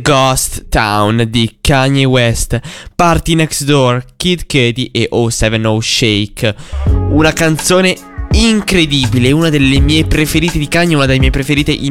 Ghost Town di Kanye West, Party Next Door, Kid Cudi e 070 Shake. Una canzone incredibile, una delle mie preferite di Kanye, una delle mie preferite in